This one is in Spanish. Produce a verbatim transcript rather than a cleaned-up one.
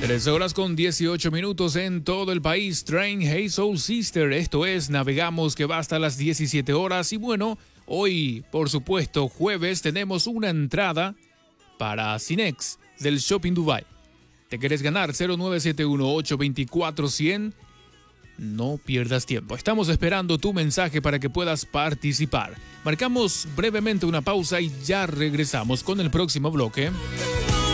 Tres horas con dieciocho minutos en todo el país. Train Hey Soul Sister. Esto es Navegamos, que va hasta las diecisiete horas. Y bueno, hoy, por supuesto, jueves, tenemos una entrada para Cinex del Shopping Dubai. ¿Te querés ganar? cero nueve siete uno ocho dos cuatro cero cero. No pierdas tiempo. Estamos esperando tu mensaje para que puedas participar. Marcamos brevemente una pausa y ya regresamos con el próximo bloque.